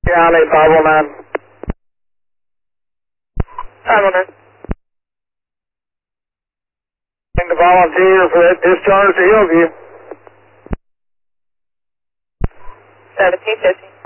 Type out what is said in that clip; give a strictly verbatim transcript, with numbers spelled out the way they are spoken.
County five oh nine. five oh nine. The volunteer for that discharge to Hillview. seventeen fifty.